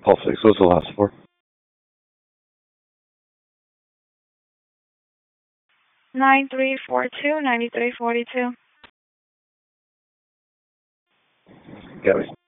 Pulse 6, what's the last four? 9342, 9342. Got me.